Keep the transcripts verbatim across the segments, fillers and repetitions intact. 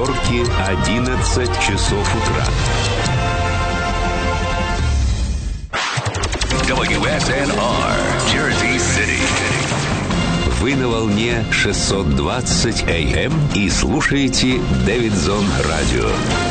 Нью-Йорке одиннадцать часов утра. дабл ю эс эн ар, Jersey City. Вы на волне шестьсот двадцать эй эм и слушаете Дэвидсон Радио.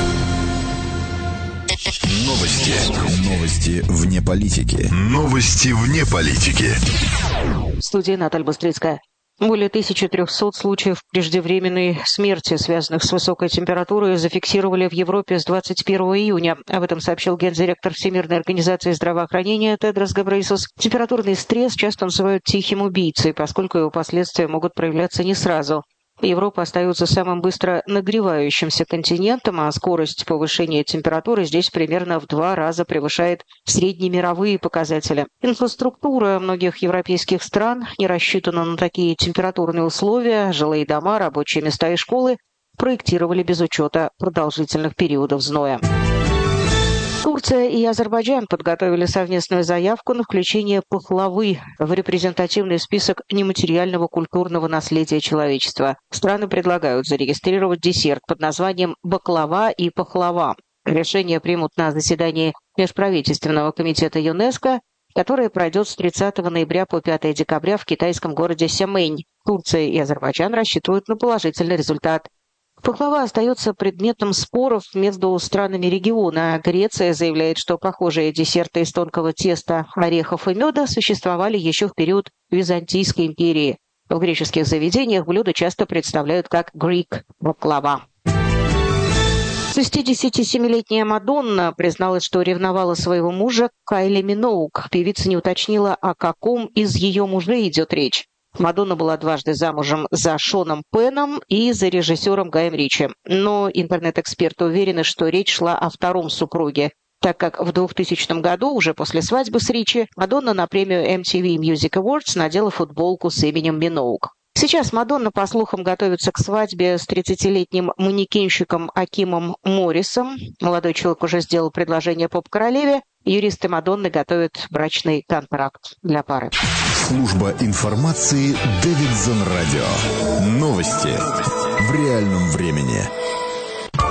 Новости. Новости вне политики. Новости вне политики. В студии Наталья Быстрицкая. Более тысячи трехсот случаев преждевременной смерти, связанных с высокой температурой, зафиксировали в Европе с двадцать первого июня. Об этом сообщил гендиректор Всемирной организации здравоохранения Тедрос Гебрейесус. Температурный стресс часто называют тихим убийцей, поскольку его последствия могут проявляться не сразу. Европа остается самым быстро нагревающимся континентом, а скорость повышения температуры здесь примерно в два раза превышает среднемировые показатели. Инфраструктура многих европейских стран не рассчитана на такие температурные условия. Жилые дома, рабочие места и школы проектировали без учета продолжительных периодов зноя. Турция и Азербайджан подготовили совместную заявку на включение пахлавы в репрезентативный список нематериального культурного наследия человечества. Страны предлагают зарегистрировать десерт под названием «баклава» и «пахлава». Решение примут на заседании Межправительственного комитета ЮНЕСКО, которое пройдет с тридцатого ноября по пятого декабря в китайском городе Сямэнь. Турция и Азербайджан рассчитывают на положительный результат. Пахлава остается предметом споров между странами региона. Греция заявляет, что похожие десерты из тонкого теста, орехов и меда существовали еще в период Византийской империи. В греческих заведениях блюда часто представляют как «Greek баклава». шестидесятисемилетняя Мадонна призналась, что ревновала своего мужа Кайли Миноуг. Певица не уточнила, о каком из ее мужей идет речь. Мадонна была дважды замужем за Шоном Пеном и за режиссером Гаем Ричи. Но интернет-эксперты уверены, что речь шла о втором супруге, так как в двухтысячном году, уже после свадьбы с Ричи, Мадонна на премию эм ти ви Music Awards надела футболку с именем Миноуг. Сейчас Мадонна, по слухам, готовится к свадьбе с тридцатилетним манекенщиком Акимом Моррисом. Молодой человек уже сделал предложение поп-королеве. Юристы Мадонны готовят брачный контракт для пары. Служба информации Дэвидсон Радио. Новости в реальном времени.